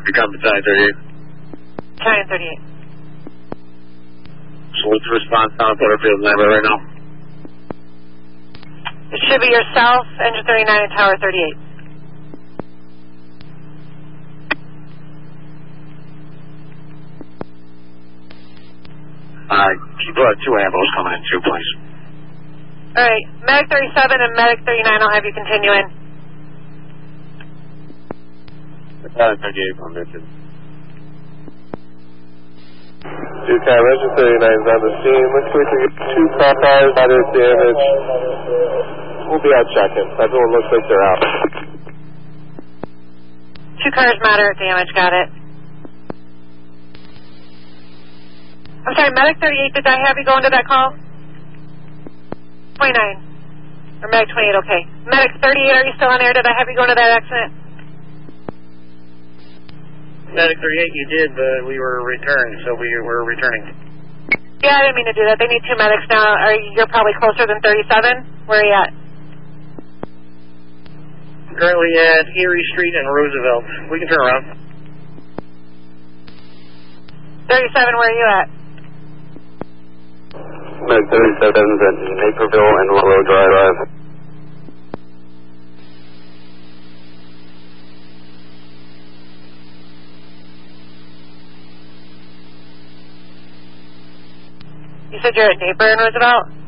Become Battalion 38. Battalion 38. So what's the response on Butterfield Lambert right now? It should be yourself, Engine 39 and Tower 38. People have 2 ambos coming in too, please. Alright, Medic 37 and Medic 39, I'll have you continue in. Battalion 38 on mission. 2 Cam, Engine 39 is on the scene. Looks like we get 2 cars, either damage. We'll be out checking. Everyone looks like they're out. 2 cars moderate damage, got it. I'm sorry, Medic 38, did I have you go into that call? 29. Or Medic 28, okay. Medic 38, are you still on there? Did I have you go into that accident? Medic 38, you did, but we were returning, so we were returning. Yeah, I didn't mean to do that. They need 2 medics now. You're probably closer than 37? Where are you at? Currently at Erie Street and Roosevelt. We can turn around. 37, where are you at? Medic 37's at Naperville and Willow Drive. You said you're at Naper and Roosevelt?